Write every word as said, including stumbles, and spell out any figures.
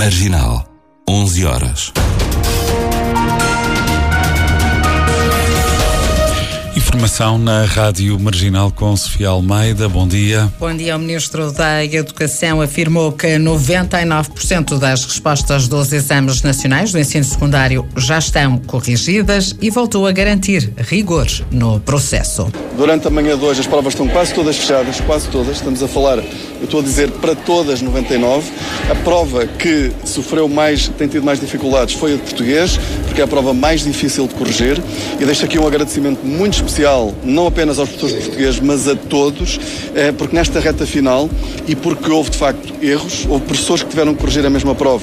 Marginal, onze horas. Informação na Rádio Marginal com Sofia Almeida. Bom dia. Bom dia. O Ministro da Educação afirmou que noventa e nove por cento das respostas dos exames nacionais do ensino secundário já estão corrigidas e voltou a garantir rigor no processo. Durante a manhã de hoje as provas estão quase todas fechadas, quase todas. Estamos a falar, eu estou a dizer para todas, noventa e nove. A prova que sofreu mais, tem tido mais dificuldades foi a de português, porque é a prova mais difícil de corrigir. E deixo aqui um agradecimento muito especial, não apenas aos professores de português, mas a todos, porque nesta reta final, e porque houve de facto erros, houve professores que tiveram que corrigir a mesma prova